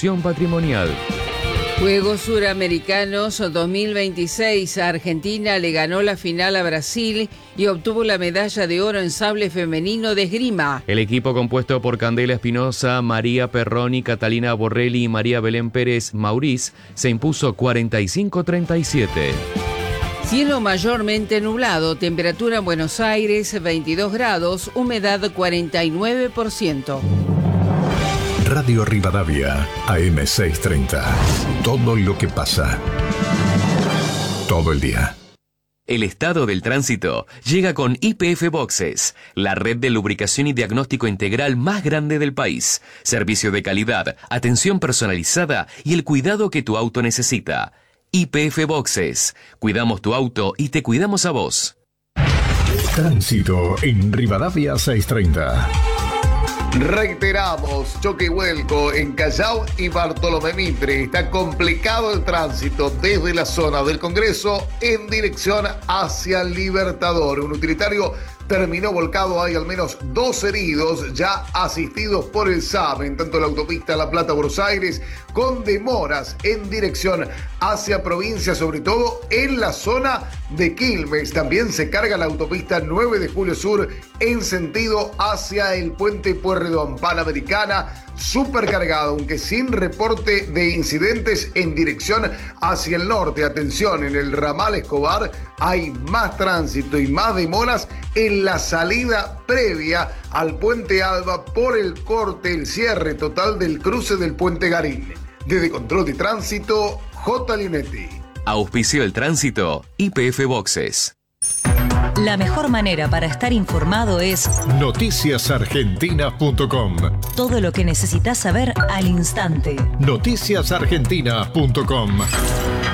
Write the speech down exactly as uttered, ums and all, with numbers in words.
Constitución Patrimonial. Juegos Suramericanos dos mil veintiséis. Argentina le ganó la final a Brasil y obtuvo la medalla de oro en sable femenino de esgrima. El equipo compuesto por Candela Espinosa, María Perroni, Catalina Borrelli y María Belén Pérez Mauriz se impuso cuarenta y cinco a treinta y siete. Cielo mayormente nublado, temperatura en Buenos Aires veintidós grados, humedad cuarenta y nueve por ciento. Radio Rivadavia, A M seiscientos treinta. Todo lo que pasa. Todo el día. El estado del tránsito llega con Y P F Boxes, la red de lubricación y diagnóstico integral más grande del país. Servicio de calidad, atención personalizada y el cuidado que tu auto necesita. Y P F Boxes. Cuidamos tu auto y te cuidamos a vos. Tránsito en Rivadavia seiscientos treinta. Reiteramos, choque y vuelco en Callao y Bartolomé Mitre. Está complicado el tránsito desde la zona del Congreso en dirección hacia Libertador. Un utilitario terminó volcado, hay al menos dos heridos ya asistidos por el S A M. En tanto, la autopista La Plata-Buenos Aires con demoras en dirección hacia provincia, sobre todo en la zona de Quilmes. También se carga la autopista nueve de Julio Sur en sentido hacia el puente Pueyrredón. Panamericana supercargada, aunque sin reporte de incidentes en dirección hacia el norte. Atención, en el ramal Escobar hay más tránsito y más demoras en la salida previa al puente Alba por el corte, el cierre total del cruce del puente Garín. Desde Control de Tránsito, J. Linetti. Auspició el tránsito Y P F Boxes. La mejor manera para estar informado es noticias argentinas punto com. Todo lo que necesitas saber al instante. noticias argentinas punto com.